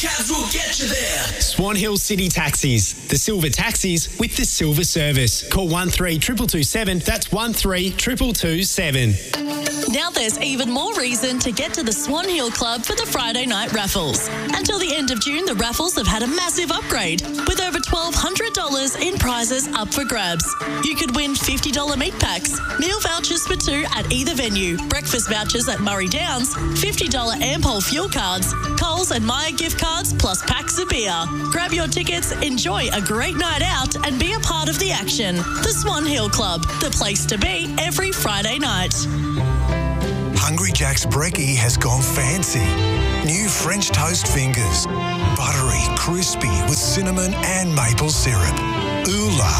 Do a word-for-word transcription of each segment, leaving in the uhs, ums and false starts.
Cabs will get you there. Swan Hill City Taxis. The silver taxis with the silver service. Call one three two two two seven. That's one three two two two seven. Now there's even more reason to get to the Swan Hill Club for the Friday night raffles. Until the end of June, the raffles have had a massive upgrade with over twelve hundred dollars in prizes up for grabs. You could win fifty dollars meat packs, meal vouchers for two at either venue, breakfast vouchers at Murray Downs, fifty dollars Ampol fuel cards, Coles and Myer gift cards, plus packs of beer. Grab your tickets, enjoy a great night out and be a part of the action. The Swan Hill Club, the place to be every Friday night. Hungry Jack's brekkie has gone fancy. New French toast fingers. Buttery, crispy with cinnamon and maple syrup. Ooh la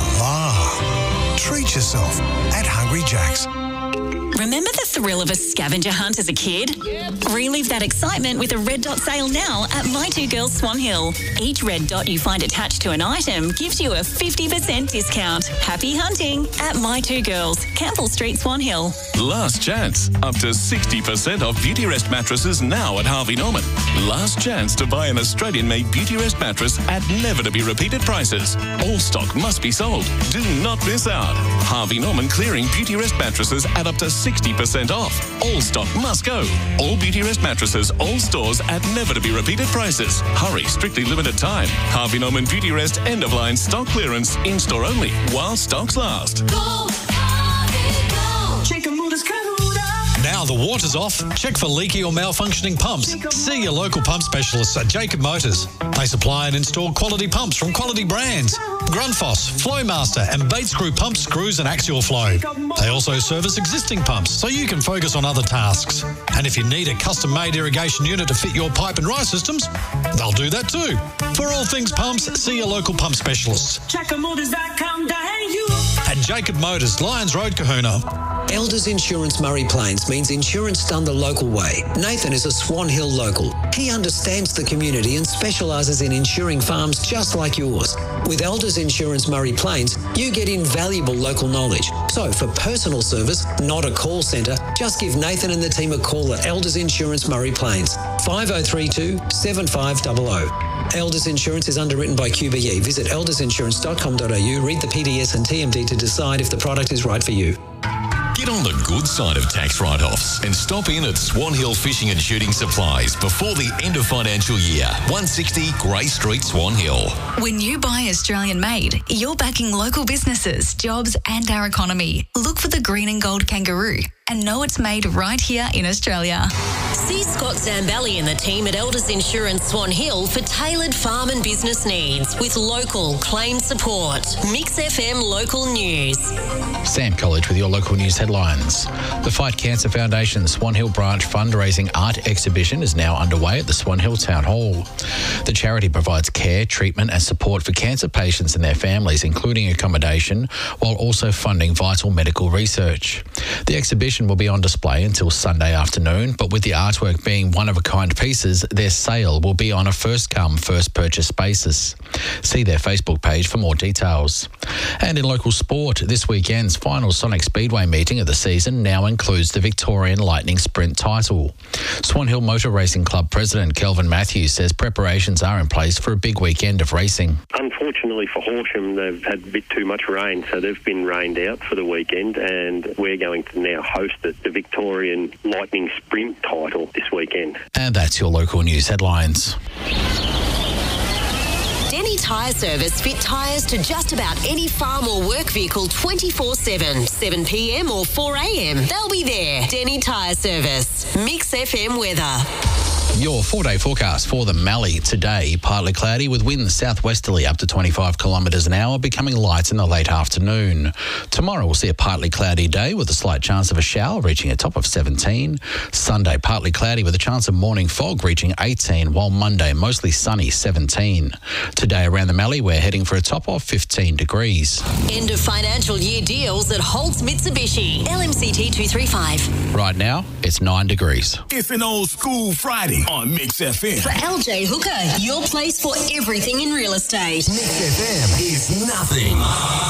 la. Treat yourself at Hungry Jack's. Remember the thrill of a scavenger hunt as a kid? Yep. Relive that excitement with a Red Dot sale now at My Two Girls Swan Hill. Each red dot you find attached to an item gives you a fifty percent discount. Happy hunting at My Two Girls, Campbell Street, Swan Hill. Last chance. Up to sixty percent off Beautyrest mattresses now at Harvey Norman. Last chance to buy an Australian-made Beautyrest mattress at never-to-be-repeated prices. All stock must be sold. Do not miss out. Harvey Norman clearing Beautyrest mattresses at up to sixty percent off. All stock must go. All Beautyrest mattresses, all stores at never-to-be-repeated prices. Hurry, strictly limited time. Harvey Norman Beautyrest end-of-line stock clearance, in-store only, while stocks last. Go, Harvey, go. Check a motor's Now the water's off, check for leaky or malfunctioning pumps. See your local pump specialists at Jacob Motors. They supply and install quality pumps from quality brands. Grundfos, Flowmaster and Bates Screw pumps, screws and axial flow. They also service existing pumps so you can focus on other tasks. And if you need a custom-made irrigation unit to fit your pipe and rise systems, they'll do that too. For all things pumps, see your local pump specialists. check a motors dot com dot a u. At Jacob Motors, Lyons Road, Kahuna. Elders Insurance Murray Plains means insurance done the local way. Nathan is a Swan Hill local. He understands the community and specialises in insuring farms just like yours. With Elders Insurance Murray Plains, you get invaluable local knowledge. So for personal service, not a call centre, just give Nathan and the team a call at Elders Insurance Murray Plains, five oh three two, seven five zero zero. Elders Insurance is underwritten by Q B E. Visit elders insurance dot com dot a u, read the P D S and T M D to decide if the product is right for you. Get on the good side of tax write-offs and stop in at Swan Hill Fishing and Shooting Supplies before the end of financial year. one sixty Grey Street, Swan Hill. When you buy Australian-made, you're backing local businesses, jobs and our economy. Look for the green and gold kangaroo and know it's made right here in Australia. See Scott Zambelli and the team at Elders Insurance Swan Hill for tailored farm and business needs with local claim support. Mix F M Local News. Sam College with your local news headlines. The Fight Cancer Foundation Swan Hill Branch fundraising art exhibition is now underway at the Swan Hill Town Hall. The charity provides care, treatment and support for cancer patients and their families, including accommodation, while also funding vital medical research. The exhibition will be on display until Sunday afternoon, but with the artwork being one-of-a-kind pieces, their sale will be on a first-come, first-purchase basis. See their Facebook page for more details. And in local sport, this weekend's final Sonic Speedway meeting of the season now includes the Victorian Lightning Sprint title. Swan Hill Motor Racing Club President Kelvin Matthews says preparations are in place for a big weekend of racing. Unfortunately for Horsham, they've had a bit too much rain, so they've been rained out for the weekend, and we're going to now host the, the Victorian Lightning Sprint title this weekend. And that's your local news headlines. Denny Tyre Service fit tyres to just about any farm or work vehicle twenty-four seven, seven p m or four a m. They'll be there. Denny Tyre Service. Mix F M weather. Your four-day forecast for the Mallee today, partly cloudy with winds southwesterly up to twenty-five kilometres an hour, becoming light in the late afternoon. Tomorrow we'll see a partly cloudy day with a slight chance of a shower reaching a top of seventeen. Sunday, partly cloudy with a chance of morning fog reaching eighteen, while Monday mostly sunny, seventeen. Today around the Mallee we're heading for a top of fifteen degrees. End of financial year deals at Holtz Mitsubishi. L M C T two three five. Right now, it's nine degrees. It's an old school Friday on Mix F M. For L J Hooker, your place for everything in real estate. Mix F M is nothing